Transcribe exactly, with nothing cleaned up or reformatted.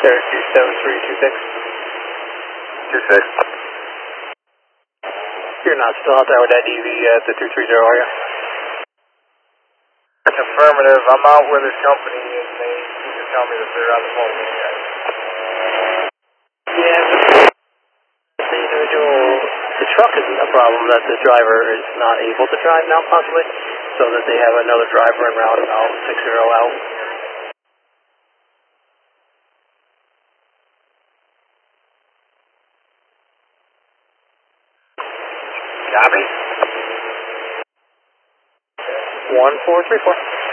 Syracuse seven three two six. two six. You're not still out there with that D V at the two three zero, are you? Affirmative. I'm out with this company and they seem to tell me that they're on the phone with you guys. Yeah, the individual, the truck isn't a problem, that the driver is not able to drive now possibly, so that they have another driver en route about six zero out. Copy. one four three four.